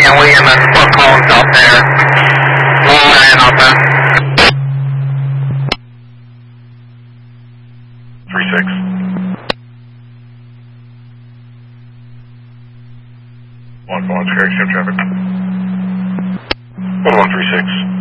and we in the foot cones out there. Long man out there. 3-6. 1-1, carry ship traffic. 1-1-3-6.